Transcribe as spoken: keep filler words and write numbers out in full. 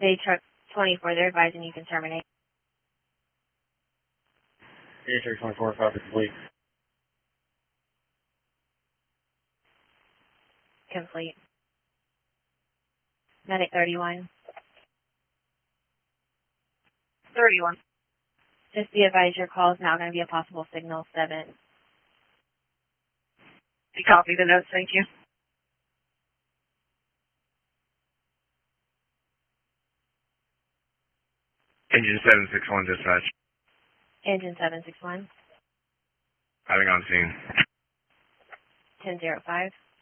Bay Truck twenty-four, they're advising you can terminate. Bay Truck twenty-four, copy complete. Complete. Medic thirty-one. thirty-one. Just be advised your call is now going to be a possible signal seven. You copy the notes, thank you. Engine seven six one dispatch. Engine seven six one. Having on scene. ten zero five.